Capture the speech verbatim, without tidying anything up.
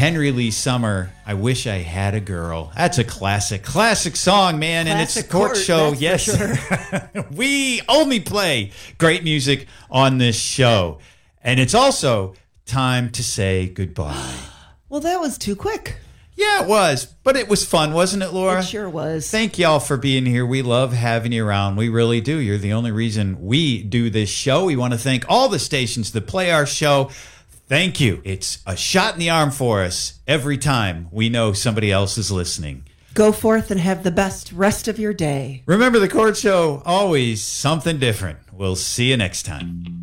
Henry Lee Summer, I Wish I Had a Girl. That's a classic, classic song, man. Classic and it's a court, court show. Yes. Sure. We only play great music on this show. And it's also time to say goodbye. Well, that was too quick. Yeah, it was. But it was fun, wasn't it, Laura? It sure was. Thank y'all for being here. We love having you around. We really do. You're the only reason we do this show. We want to thank all the stations that play our show. Thank you. It's a shot in the arm for us every time we know somebody else is listening. Go forth and have the best rest of your day. Remember, the Court Show, always something different. We'll see you next time.